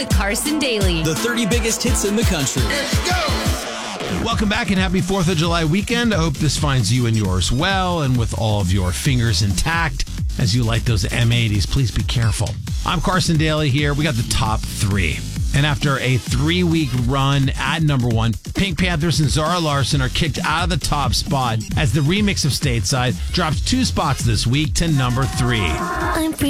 The Carson Daily. The 30 biggest hits in the country. Welcome back and happy 4th of July weekend. I hope this finds you and yours well and with all of your fingers intact as you light those M80s. Please be careful. I'm Carson Daly here. We got the top 3. And after a 3-week run at number 1, Pink Panthers and Zara Larsson are kicked out of the top spot as the remix of Stateside drops 2 spots this week to number 3. I'm free.